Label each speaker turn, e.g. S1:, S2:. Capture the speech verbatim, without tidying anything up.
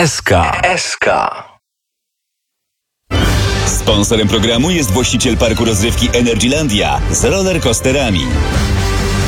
S1: S K. S K.
S2: Sponsorem programu jest właściciel parku rozrywki Energylandia z rollercoasterami.